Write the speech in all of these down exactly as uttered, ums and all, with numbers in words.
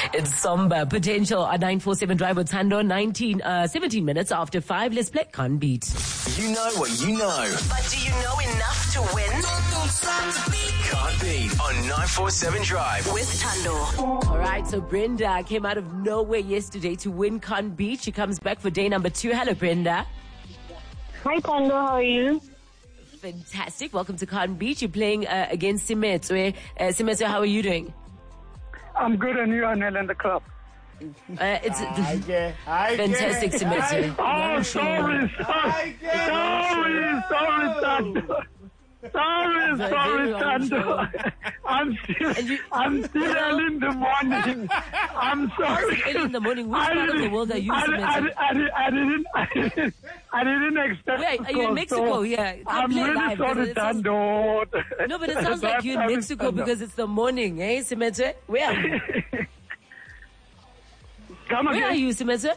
It's Somba Potential on nine four seven Drive with Tando. nineteen, uh, seventeen minutes after five. Let's play Can't Beat. You know what you know. But do you know enough to win? Can't Beat on nine four seven Drive. With Tando. All right, so Brenda came out of nowhere yesterday to win Can't Beat. She comes back for day number two. Hello, Brenda. Hi, Tando. How are you? Fantastic. Welcome to Can't Beat. You're playing uh, against Simetwe. Uh, Simetwe, how are you doing? I'm good, and you are Nell in the club. Uh, it's I get, I fantastic, get, Simetwe. Oh, sorry, sorry, sorry, sorry, Tando. Sorry, Very sorry, wrong Tando. I'm still, And you- I'm still early in the morning. I'm sorry. Early in the morning. Which I part of the didn't- world are you, I, I, Simetwe? I, I, didn't, I didn't, I didn't expect. Wait, to are you in call, Mexico? so Yeah, I'll I'm play really live, sorry, because it sounds- Tando. No, but it sounds like you're in Sorry, Mexico Tando. because it's the morning, eh, Simetwe? Where are you? Come Where are again. you, Simetwe?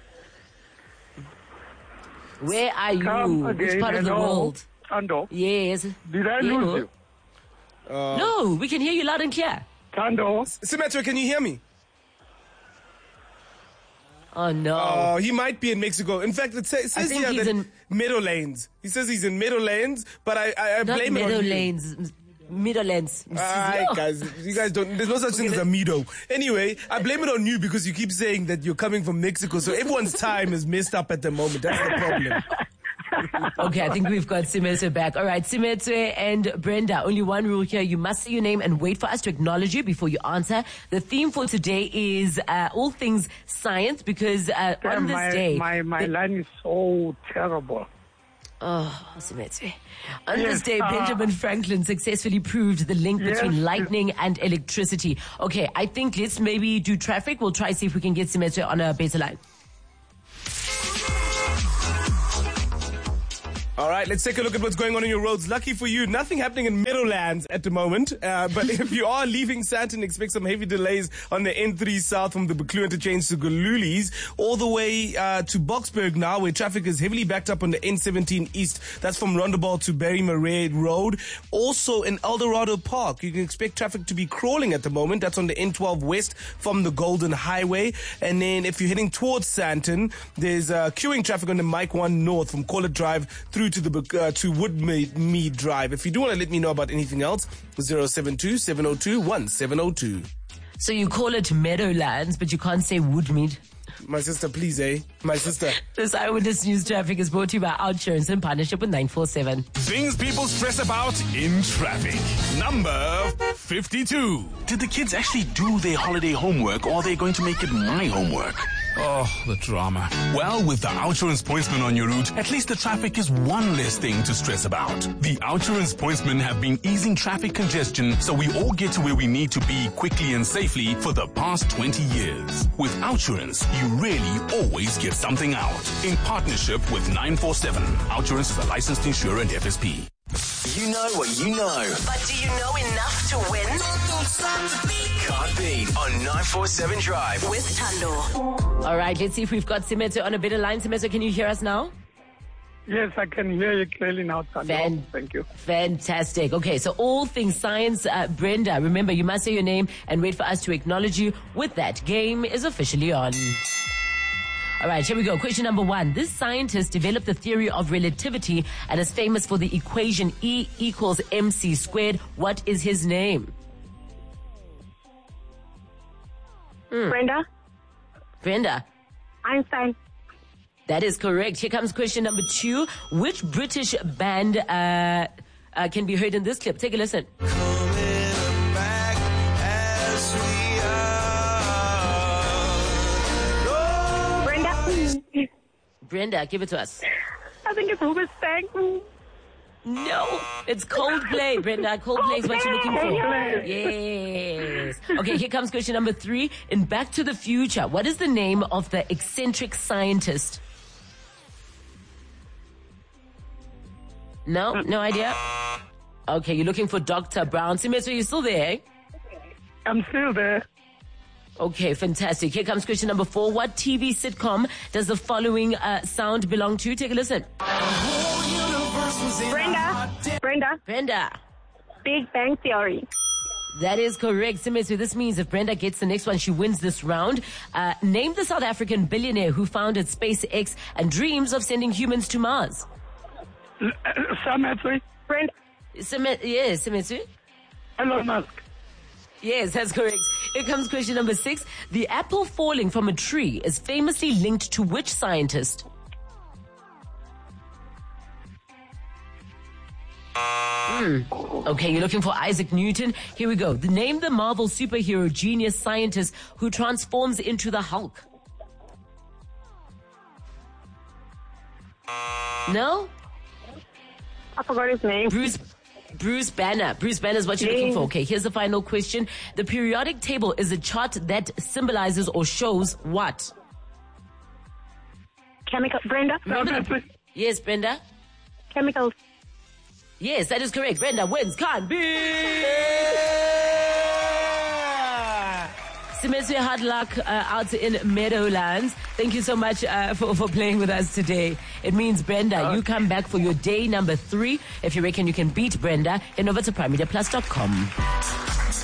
Where are you? Come Which again. part of the Hello, world? Tando. Yes. Did I Hello? lose you? No, we can hear you loud and clear. Tando. Simetro, can you hear me? Oh, no. Oh, he might be in Mexico. In fact, it says, it says think here he's that in- Meadowlands. He says he's in Meadowlands, but I, I, I Not blame it on you. Meadowlands. Meadowlands. Alright, guys, you guys don't. There's no such thing as a meadow. Anyway, I blame it on you because you keep saying that you're coming from Mexico, so everyone's time is messed up at the moment. That's the problem. Okay, I think we've got Simetwe back. All right, Simetwe and Brenda, only one rule here. You must say your name and wait for us to acknowledge you before you answer. The theme for today is uh, all things science because uh, on this my, day... my, my line is so terrible. Oh, Simetwe. On Yes, this day, uh, Benjamin Franklin successfully proved the link Yes, between yes. lightning and electricity. Okay, I think let's maybe do traffic. We'll try see if we can get Simetwe on a better line. All right, let's take a look at what's going on in your roads. Lucky for you, nothing happening in Meadowlands at the moment. Uh, but if you are leaving Sandton, expect some heavy delays on the N three South from the Buccleuch interchange to Gululis, all the way uh, to Boksburg now, where traffic is heavily backed up on the N seventeen East. That's from Rondebult to Barry Murray Road. Also in Eldorado Park, you can expect traffic to be crawling at the moment. That's on the N twelve West from the Golden Highway. And then if you're heading towards Sandton, there's uh, queuing traffic on the Mike one North from Collett Drive through to the uh, to Woodmead Mead Drive. If you do want to let me know about anything else, zero seven two, seven oh two, one seven oh two. So you call it Meadowlands, but you can't say Woodmead. My sister, please, eh? My sister. This Eyewitness News Traffic is brought to you by Outsurance in partnership with nine four seven. Things people stress about in traffic. Number fifty-two. Did the kids actually do their holiday homework, or are they going to make it my homework? Oh, the drama. Well, with the Outsurance Pointsman on your route, at least the traffic is one less thing to stress about. The Outsurance Pointsmen have been easing traffic congestion so we all get to where we need to be quickly and safely for the past twenty years. With Outsurance, you really always get something out. In partnership with nine four seven. Outsurance is a licensed insurer and F S P. You know what you know. But do you know enough to win? Can't Beat on nine four seven Drive. With Tando. All right, let's see if we've got Simetwe on a better line. Simetwe, can you hear us now? Yes, I can hear you clearly now, Tando. Fan- Thank you. Fantastic. Okay, so all things science, uh, Brenda, remember you must say your name and wait for us to acknowledge you. With that, game is officially on. All right, here we go. Question number one. This scientist developed the theory of relativity and is famous for the equation E equals mc squared. What is his name? Brenda? Brenda. Einstein. That is correct. Here comes question number two. Which British band uh, uh, can be heard in this clip? Take a listen. Brenda? Brenda, give it to us. I think it's Hoobastank. No, it's Coldplay, Brenda. Coldplay is what you're looking for. Yes. Okay, here comes question number three. In Back to the Future, what is the name of the eccentric scientist? No, no idea? Okay, you're looking for Doctor Brown. Simetwe, you still there? I'm still there. Okay, fantastic. Here comes question number four. What T V sitcom does the following uh, sound belong to? Take a listen. Brenda? Brenda? Brenda. Big Bang Theory. That is correct. Simesu, this means if Brenda gets the next one, she wins this round. Uh, name the South African billionaire who founded SpaceX and dreams of sending humans to Mars. Sam Hatfield. Brenda. Sime- yes, Simesu. Elon Musk. Yes, that's correct. Here comes question number six. The apple falling from a tree is famously linked to which scientist? Mm. Okay, you're looking for Isaac Newton. Here we go. The name the Marvel superhero genius scientist who transforms into the Hulk. No? I forgot his name. Bruce Bruce Banner. Bruce Banner is what you're looking for. Okay, here's the final question. The periodic table is a chart that symbolizes or shows what? Chemical. Brenda. Remember the- yes, Brenda? Chemicals. Yes, that is correct. Brenda wins. Can't be. Simesu, hard luck uh, out in Meadowlands. Thank you so much uh, for, for playing with us today. It means, Brenda, okay. you come back for your day number three. If you reckon you can beat Brenda, head over to prime media plus dot com.